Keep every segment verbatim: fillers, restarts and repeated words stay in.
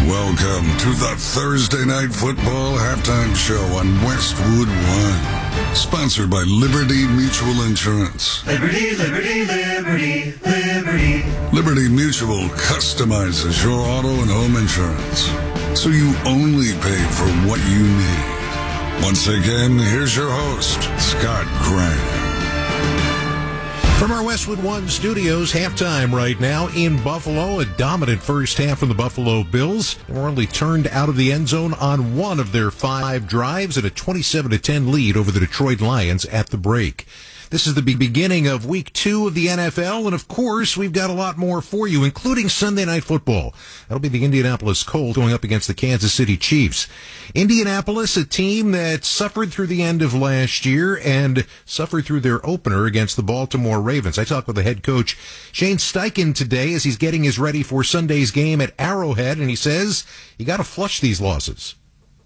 Welcome to the Thursday Night Football Halftime Show on Westwood One. Sponsored by Liberty Mutual Insurance. Liberty, Liberty, Liberty, Liberty. Liberty Mutual customizes your auto and home insurance, so you only pay for what you need. Once again, here's your host, Scott Graham. From our Westwood One studios, halftime right now in Buffalo. A dominant first half from the Buffalo Bills. They were only turned out of the end zone on one of their five drives and a twenty-seven to ten lead over the Detroit Lions at the break. This is the beginning of week two of the N F L, and of course, we've got a lot more for you, including Sunday Night Football. That'll be the Indianapolis Colts going up against the Kansas City Chiefs. Indianapolis, a team that suffered through the end of last year and suffered through their opener against the Baltimore Ravens. I talked with the head coach, Shane Steichen, today as he's getting his ready for Sunday's game at Arrowhead, and he says you got to flush these losses.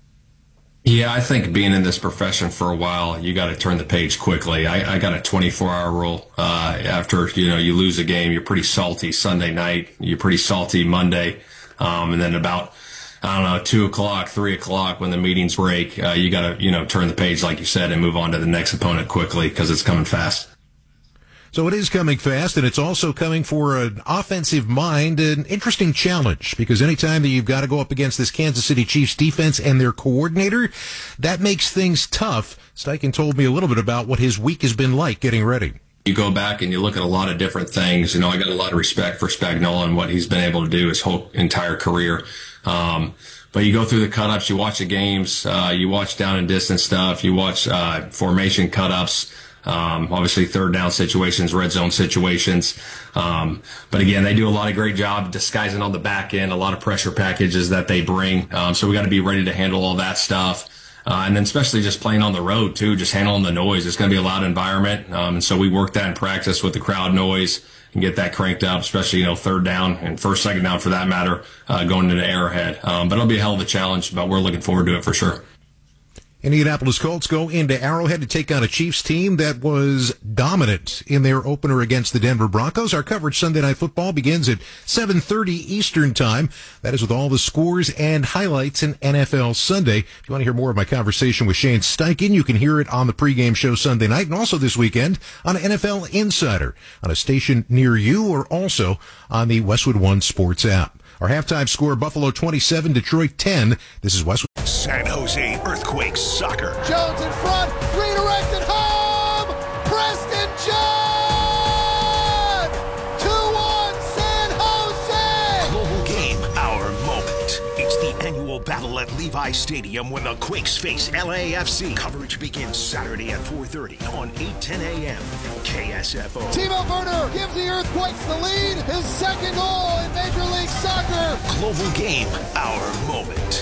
Yeah, I think being in this profession for a while, you got to turn the page quickly. I, I got a twenty-four hour rule. Uh, after, you know, you lose a game, you're pretty salty Sunday night. You're pretty salty Monday. Um, and then about, I don't know, two o'clock, three o'clock when the meetings break, uh, you got to, you know, turn the page, like you said, and move on to the next opponent quickly because it's coming fast. So it is coming fast, and it's also coming for an offensive mind, an interesting challenge, because anytime that you've got to go up against this Kansas City Chiefs defense and their coordinator, that makes things tough. Steichen told me a little bit about what his week has been like getting ready. You go back and you look at a lot of different things. You know, I got a lot of respect for Spagnuolo and what he's been able to do his whole entire career. Um, But you go through the cut-ups, you watch the games, uh, you watch down and distance stuff, you watch uh, formation cut-ups. Um, obviously third down situations, red zone situations. Um, but again, they do a lot of great job disguising on the back end, a lot of pressure packages that they bring. Um, so we got to be ready to handle all that stuff. Uh, and then especially just playing on the road too, just handling the noise. It's going to be a loud environment. Um, and so we work that in practice with the crowd noise and get that cranked up, especially, you know, third down and first, second down for that matter, uh, going into Arrowhead. Um, but it'll be a hell of a challenge, but we're looking forward to it for sure. Indianapolis Colts go into Arrowhead to take on a Chiefs team that was dominant in their opener against the Denver Broncos. Our coverage Sunday Night Football begins at seven thirty Eastern Time. That is with all the scores and highlights in N F L Sunday. If you want to hear more of my conversation with Shane Steichen, you can hear it on the pregame show Sunday night and also this weekend on N F L Insider on a station near you or also on the Westwood One Sports app. Our halftime score, Buffalo twenty-seven, Detroit ten. This is Westwood. San Jose Earthquakes soccer. Jones in front, redirected home. Preston John! two one San Jose! Global game, our moment. It's the annual battle at Levi Stadium when the Quakes face L A F C. Coverage begins Saturday at four thirty on eight ten a.m. K S F O. Timo Werner gives the Earthquakes the lead. His second goal in Major League Soccer. Global game, our moment.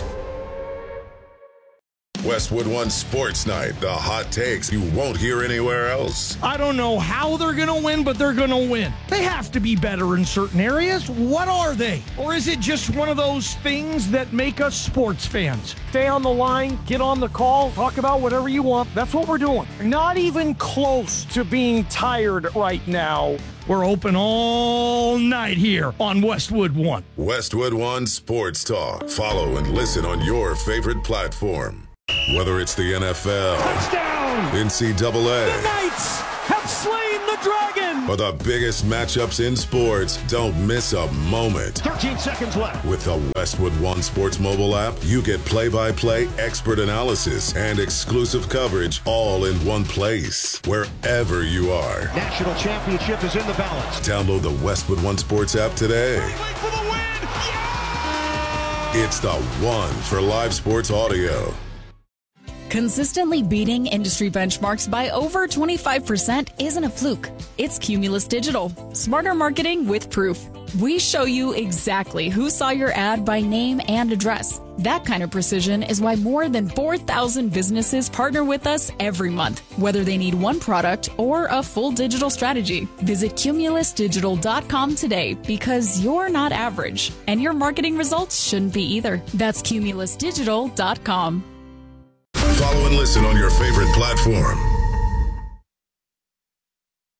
Westwood One Sports Night, the hot takes you won't hear anywhere else. I don't know how they're going to win, but they're going to win. They have to be better in certain areas. What are they? Or is it just one of those things that make us sports fans? Stay on the line, get on the call, talk about whatever you want. That's what we're doing. Not even close to being tired right now. We're open all night here on Westwood One. Westwood One Sports Talk. Follow and listen on your favorite platform. Whether it's the N F L, Touchdown! N C double A, The Knights have slain the dragon! or the biggest matchups in sports, don't miss a moment. thirteen seconds left. With the Westwood One Sports mobile app, you get play-by-play expert analysis and exclusive coverage all in one place, wherever you are. National championship is in the balance. Download the Westwood One Sports app today. For the win! Yeah! It's the one for live sports audio. Consistently beating industry benchmarks by over twenty-five percent isn't a fluke. It's Cumulus Digital. Smarter marketing with proof. We show you exactly who saw your ad by name and address. That kind of precision is why more than four thousand businesses partner with us every month, whether they need one product or a full digital strategy. Visit Cumulus Digital dot com today because you're not average, and your marketing results shouldn't be either. That's Cumulus Digital dot com. Follow and listen on your favorite platform.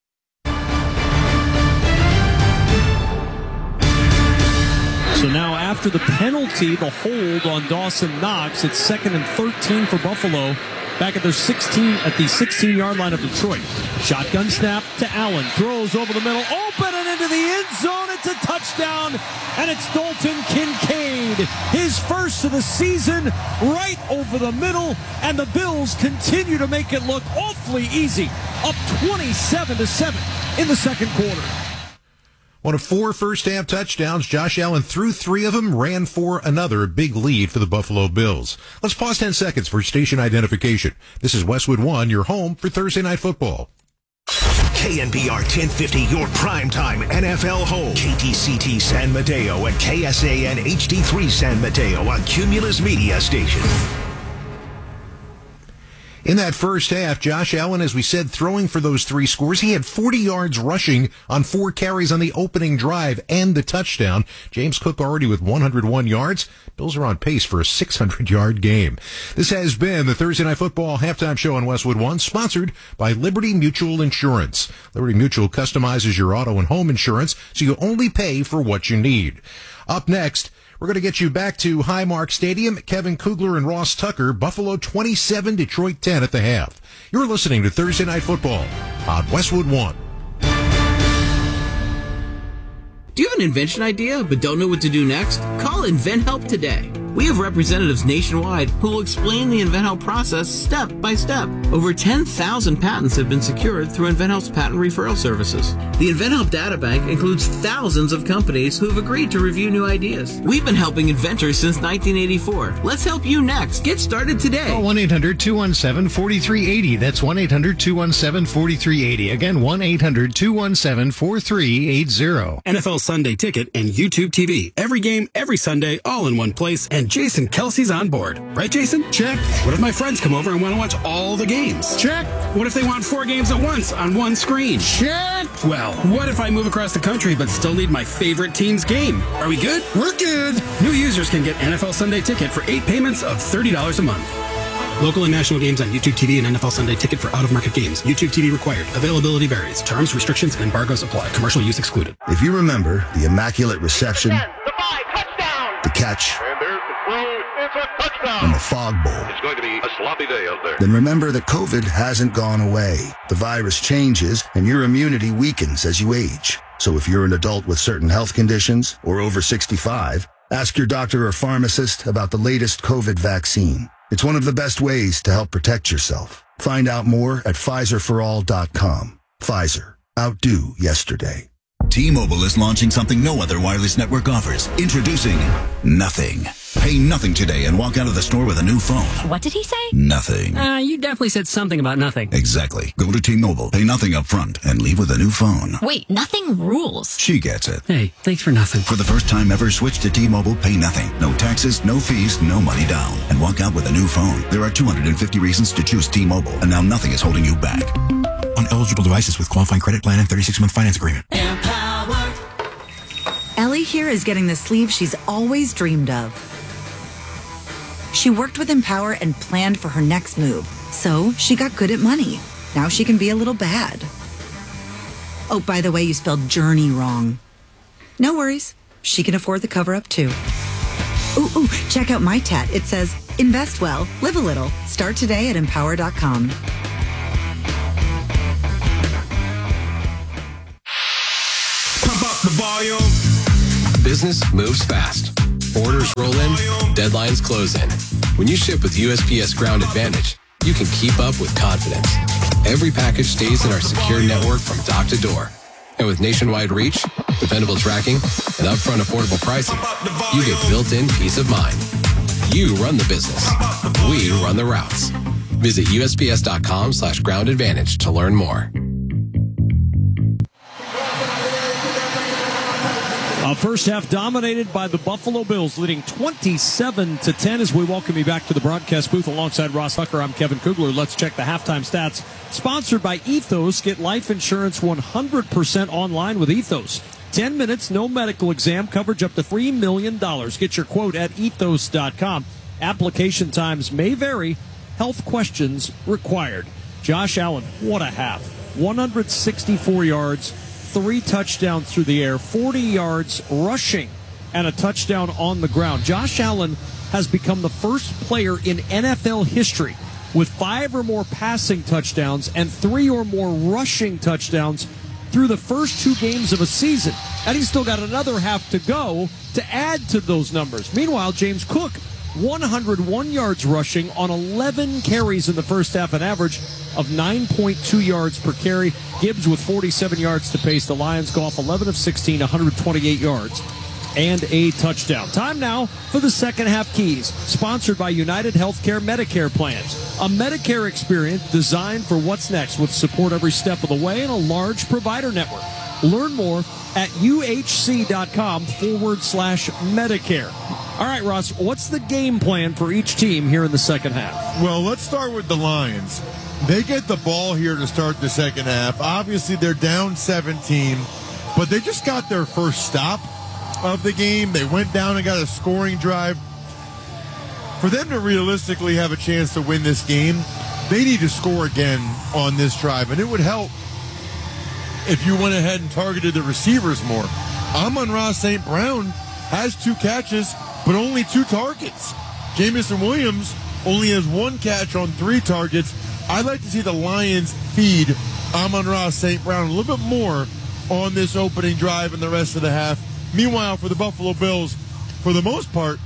So now after after the penalty, the hold on Dawson Knox. It's second and thirteen for Buffalo. Back at their sixteen, at the sixteen-yard line of Detroit. Shotgun snap to Allen. Throws over the middle. Open and into the end zone. It's a touchdown. And it's Dalton Kincaid. His first of the season right over the middle. And the Bills continue to make it look awfully easy. Up twenty-seven to seven in the second quarter. One of four first-half touchdowns, Josh Allen threw three of them, ran for another big lead for the Buffalo Bills. Let's pause ten seconds for station identification. This is Westwood One, your home for Thursday Night Football. K N B R ten fifty, your primetime N F L home. K T C T San Mateo and K S A N H D three San Mateo on Cumulus Media Station. In that first half, Josh Allen, as we said, throwing for those three scores. He had forty yards rushing on four carries on the opening drive and the touchdown. James Cook already with one hundred one yards. Bills are on pace for a six hundred yard game. This has been the Thursday Night Football halftime show on Westwood One, sponsored by Liberty Mutual Insurance. Liberty Mutual customizes your auto and home insurance so you only pay for what you need. Up next, we're going to get you back to Highmark Stadium. Kevin Kugler and Ross Tucker, Buffalo twenty-seven, Detroit ten at the half. You're listening to Thursday Night Football on Westwood One. Do you have an invention idea but don't know what to do next? Call InventHelp today. We have representatives nationwide who will explain the InventHelp process step by step. Over ten thousand patents have been secured through InventHelp's patent referral services. The InventHelp data bank includes thousands of companies who have agreed to review new ideas. We've been helping inventors since nineteen eighty-four. Let's help you next. Get started today. Call one eight hundred two one seven four three eight zero. That's one eight hundred two one seven four three eight zero. Again, one eight hundred two one seven four three eight zero. N F L Sunday Ticket and YouTube T V. Every game, every Sunday, all in one place. And Jason Kelsey's on board. Right, Jason? Check. What if my friends come over and want to watch all the games? Check. What if they want four games at once on one screen? Check. Well, what if I move across the country but still need my favorite team's game? Are we good? We're good. New users can get N F L Sunday Ticket for eight payments of thirty dollars a month. Local and national games on YouTube T V and N F L Sunday Ticket for out-of-market games. YouTube T V required. Availability varies. Terms, restrictions, and embargoes apply. Commercial use excluded. If you remember the immaculate reception, ten, the five, touchdown. the catch, And there's the throw. It's a touchdown. and the fog bowl, It's going to be a sloppy day out there. then remember that COVID hasn't gone away. The virus changes, and your immunity weakens as you age. So if you're an adult with certain health conditions or over sixty-five, ask your doctor or pharmacist about the latest COVID vaccine. It's one of the best ways to help protect yourself. Find out more at Pfizer for all dot com. Pfizer. Outdo yesterday. T-Mobile is launching something no other wireless network offers. Introducing Nothing. Pay nothing today and walk out of the store with a new phone. What did he say? Nothing. Uh, you definitely said something about nothing. Exactly. Go to T-Mobile, pay nothing up front, and leave with a new phone. Wait, nothing rules. She gets it. Hey, thanks for nothing. For the first time ever, switch to T-Mobile, pay nothing. No taxes, no fees, no money down. And walk out with a new phone. There are two hundred fifty reasons to choose T-Mobile, and now nothing is holding you back. On eligible devices with qualifying credit plan and thirty-six month finance agreement. Empower. Ellie here is getting the sleeve she's always dreamed of. She worked with Empower and planned for her next move, so she got good at money. Now she can be a little bad. Oh, by the way, you spelled journey wrong. No worries. She can afford the cover-up, too. Ooh, ooh, check out my tat. It says, invest well, live a little. Start today at empower dot com. Pump up the volume. Business moves fast. Orders roll in, deadlines close in. When you ship with U S P S Ground Advantage, you can keep up with confidence. Every package stays in our secure network from dock to door. And with nationwide reach, dependable tracking, and upfront affordable pricing, you get built-in peace of mind. You run the business. We run the routes. Visit U S P S dot com slash ground advantage to learn more. Uh, first half dominated by the Buffalo Bills, leading twenty-seven to ten. As we welcome you back to the broadcast booth alongside Ross Tucker, I'm Kevin Kugler. Let's check the halftime stats. Sponsored by Ethos. Get life insurance one hundred percent online with Ethos. ten minutes, no medical exam, coverage up to three million dollars. Get your quote at ethos dot com. Application times may vary. Health questions required. Josh Allen, what a half. one hundred sixty-four yards. Three touchdowns through the air, forty yards rushing and a touchdown on the ground. Josh Allen has become the first player in N F L history with five or more passing touchdowns and three or more rushing touchdowns through the first two games of a season. And he's still got another half to go to add to those numbers. Meanwhile, James Cook, one hundred one yards rushing on eleven carries in the first half, an average of nine point two yards per carry. Gibbs with forty-seven yards to pace the Lions. Goff eleven of sixteen, one hundred twenty-eight yards and a touchdown. Time now for the second half keys, sponsored by United Healthcare Medicare Plans. A Medicare experience designed for what's next with support every step of the way and a large provider network. Learn more at uhc.com forward slash Medicare. All right, Ross, what's the game plan for each team here in the second half? Well, let's start with the Lions. They get the ball here to start the second half. Obviously, they're down seventeen, but they just got their first stop of the game. They went down and got a scoring drive. For them to realistically have a chance to win this game, they need to score again on this drive, and it would help if you went ahead and targeted the receivers more. Amon-Ra Saint Brown has two catches, but only two targets. Jamison Williams only has one catch on three targets. I'd like to see the Lions feed Amon-Ra Saint Brown a little bit more on this opening drive and the rest of the half. Meanwhile, for the Buffalo Bills, for the most part,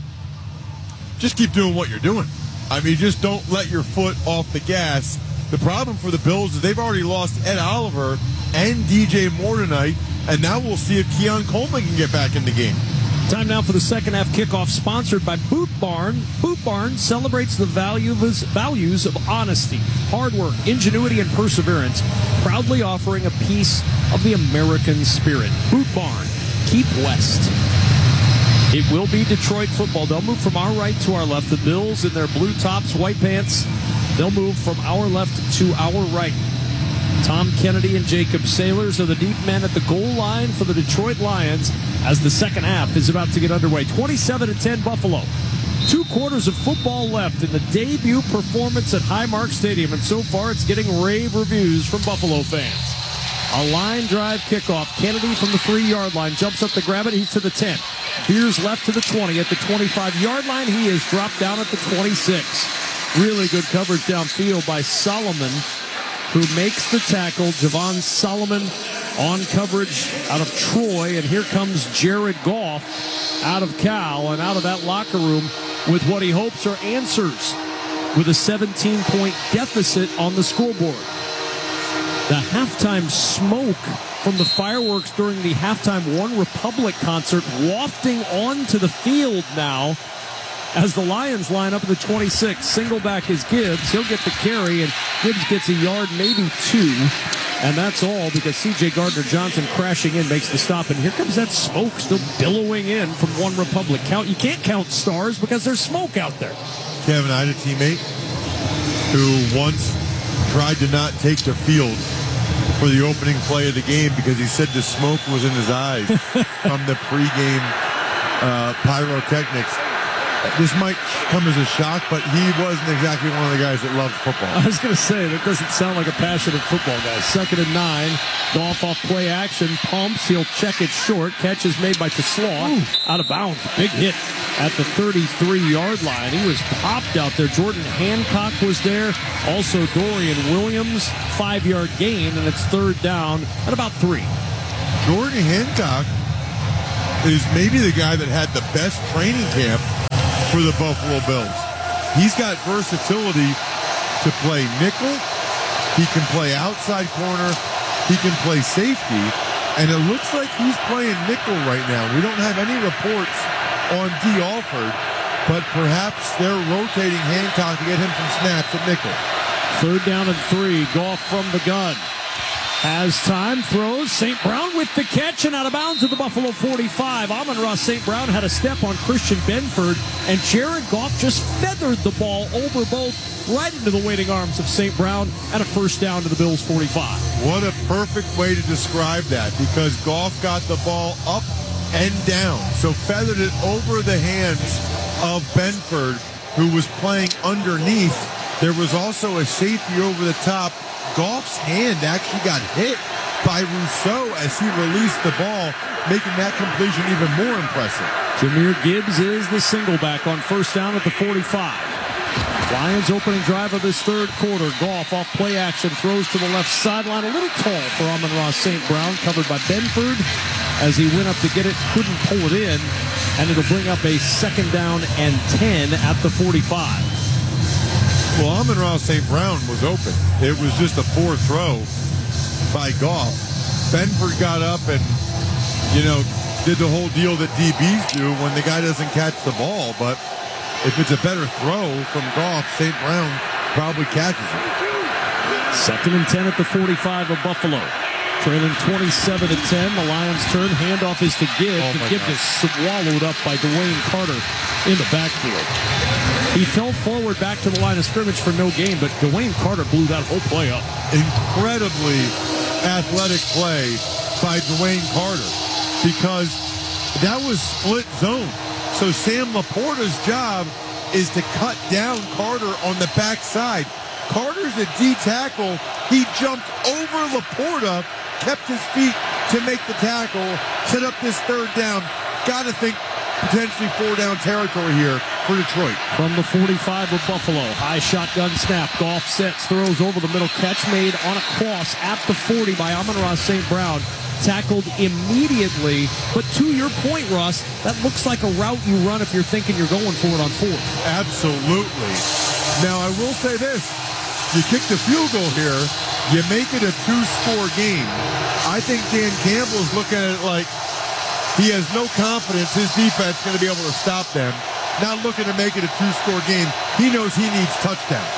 just keep doing what you're doing. I mean, just don't let your foot off the gas. The problem for the Bills is they've already lost Ed Oliver and D J Moore tonight, and now we'll see if Keon Coleman can get back in the game. Time now for the second half kickoff, sponsored by Boot Barn. Boot Barn celebrates the values, values of honesty, hard work, ingenuity, and perseverance, proudly offering a piece of the American spirit. Boot Barn, keep west. It will be Detroit football. They'll move from our right to our left. The Bills in their blue tops, white pants, they'll move from our left to our right. Tom Kennedy and Jacob Sailors are the deep men at the goal line for the Detroit Lions as the second half is about to get underway. twenty-seven to ten Buffalo. Two quarters of football left in the debut performance at Highmark Stadium, and so far it's getting rave reviews from Buffalo fans. A line drive kickoff. Kennedy from the three-yard line jumps up to grab it. He's to the ten. Veers left to the twenty. At the twenty-five-yard line, he is dropped down at the twenty-six. Really good coverage downfield by Solomon, who makes the tackle. Javon Solomon on coverage out of Troy. And here comes Jared Goff out of Cal and out of that locker room with what he hopes are answers with a seventeen-point deficit on the scoreboard. The halftime smoke from the fireworks during the halftime One Republic concert wafting onto the field now as the Lions line up at the twenty-six. Single back is Gibbs. He'll get the carry, and Gibbs gets a yard, maybe two. And that's all because C J Gardner-Johnson crashing in makes the stop. And here comes that smoke still billowing in from One Republic. Count You can't count stars because there's smoke out there. Kevin, I had a teammate who once tried to not take the field for the opening play of the game because he said the smoke was in his eyes from the pregame uh, pyrotechnics. This might come as a shock, but he wasn't exactly one of the guys that loved football. I was going to say, that doesn't sound like a passionate football guy. Second and nine. Goff off play action. Pumps. He'll check it short. Catch is made by Teslaw. Out of bounds. Big hit at the thirty-three-yard line. He was popped out there. Jordan Hancock was there. Also Dorian Williams. Five-yard gain, and it's third down at about three. Jordan Hancock is maybe the guy that had the best training camp for the Buffalo Bills. He's got versatility to play nickel. He can play outside corner. He can play safety. And it looks like he's playing nickel right now. We don't have any reports on D. Alford, but perhaps they're rotating Hancock to get him some snaps at nickel. Third down and three. Goff from the gun. Has time, throws. Saint Brown with the catch and out of bounds at the Buffalo forty-five. Amon-Ra Saint Brown had a step on Christian Benford, and Jared Goff just feathered the ball over both right into the waiting arms of Saint Brown and a first down to the Bills forty-five. What a perfect way to describe that, because Goff got the ball up and down, so feathered it over the hands of Benford, who was playing underneath. There was also a safety over the top. Goff's hand actually got hit by Rousseau as he released the ball, making that completion even more impressive. Jahmyr Gibbs is the single back on first down at the forty-five. Lions opening drive of this third quarter. Goff off play action, throws to the left sideline. A little tall for Amon-Ra Saint Brown, covered by Benford. As he went up to get it, couldn't pull it in. And it'll bring up a second down and ten at the forty-five. Well, Amon-Ra Saint Brown was open. It was just a poor throw by Goff. Benford got up and, you know, did the whole deal that D Bs do when the guy doesn't catch the ball. But if it's a better throw from Goff, Saint Brown probably catches it. Second and ten at the forty-five of Buffalo. Trailing twenty-seven to ten. The Lions turn. Handoff is to Gibbs. Oh and Gibbs is swallowed up by Dwayne Carter in the backfield. He fell forward back to the line of scrimmage for no gain, but Dwayne Carter blew that whole play up. Incredibly athletic play by Dwayne Carter, because that was split zone. So Sam Laporta's job is to cut down Carter on the backside. Carter's a D tackle. He jumped over Laporta, kept his feet to make the tackle, set up this third down. Got to think potentially four down territory here for Detroit. From the forty-five of Buffalo, high shotgun snap. Goff sets, throws over the middle. Catch made on a cross at the forty by Amon-Ra Saint Brown. Tackled immediately. But to your point, Ross, that looks like a route you run if you're thinking you're going for it on fourth. Absolutely. Now, I will say this. You kick the field goal here, you make it a two-score game. I think Dan Campbell's looking at it like he has no confidence his defense is going to be able to stop them. Not looking to make it a two-score game. He knows he needs touchdowns.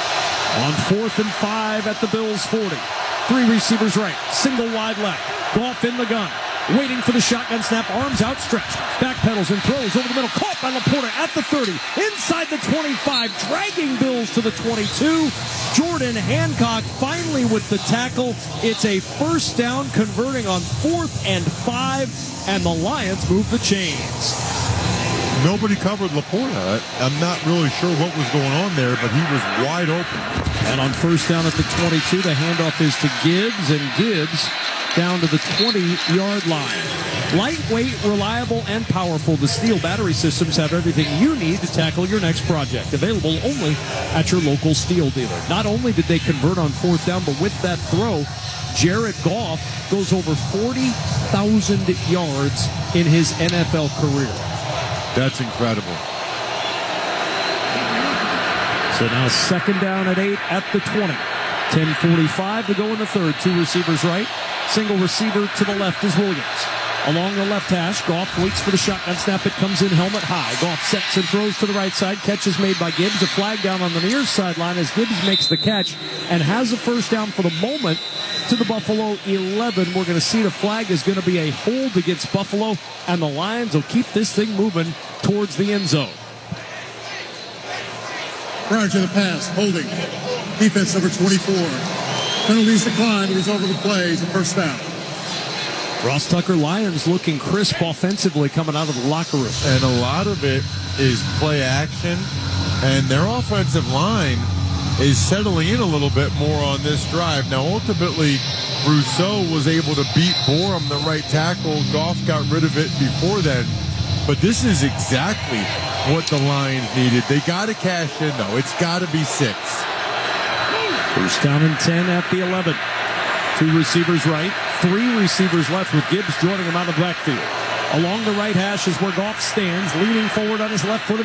On fourth and five at the Bills' forty. Three receivers right, single wide left. Goff in the gun, waiting for the shotgun snap, arms outstretched. Backpedals and throws over the middle, caught by Laporta at the thirty, inside the twenty-five, dragging Bills to the twenty-two. Jordan Hancock finally with the tackle. It's a first down, converting on fourth and five, and the Lions move the chains. Nobody covered Laporta. I'm not really sure what was going on there, but he was wide open. And on first down at the twenty-two, the handoff is to Gibbs, and Gibbs down to the twenty-yard line. Lightweight, reliable, and powerful, the Steel battery systems have everything you need to tackle your next project. Available only at your local Steel dealer. Not only did they convert on fourth down, but with that throw, Jared Goff goes over forty thousand yards in his N F L career. That's incredible. So now second down at eight at the twenty. ten forty-five to go in the third. Two receivers right. Single receiver to the left is Williams. Along the left hash, Goff waits for the shotgun snap. It comes in helmet high. Goff sets and throws to the right side. Catch is made by Gibbs. A flag down on the near sideline as Gibbs makes the catch and has a first down for the moment to the Buffalo eleven. We're going to see the flag is going to be a hold against Buffalo, and the Lions will keep this thing moving towards the end zone. Prior to the pass, holding. Defense number twenty-four. Penalties declined. Result of the play is a first down. Ross Tucker, Lions looking crisp offensively coming out of the locker room. And a lot of it is play action, and their offensive line is settling in a little bit more on this drive. Now, ultimately, Rousseau was able to beat Borum, the right tackle. Goff got rid of it before then. But this is exactly what the Lions needed. They got to cash in, though. It's got to be six. First down and ten at the eleven. Two receivers right, three receivers left with Gibbs joining him out of the backfield. Along the right hash is where Goff stands, leaning forward on his left foot.